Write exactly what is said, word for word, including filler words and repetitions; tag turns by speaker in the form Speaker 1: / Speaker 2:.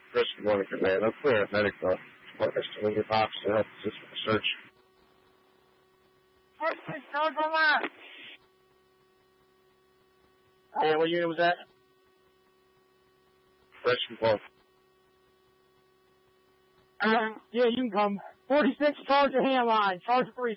Speaker 1: Chris, good morning, man. I'm clear at medical. Partners to your box to help assist with the search.
Speaker 2: First six charge on line.
Speaker 3: Hey, what unit was that?
Speaker 1: Fresh and Clark.
Speaker 2: Um, yeah, you can come. forty-six, charge your hand line. Charge three.